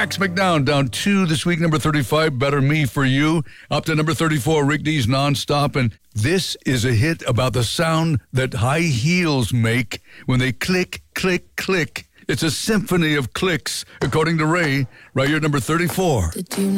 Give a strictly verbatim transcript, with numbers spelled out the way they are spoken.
Max McDown down two this week, number thirty-five, Better Me For You. Up to number thirty-four, Rick D's Nonstop. And this is a hit about the sound that high heels make when they click, click, click. It's a symphony of clicks, according to Ray, right here at number thirty-four. Did you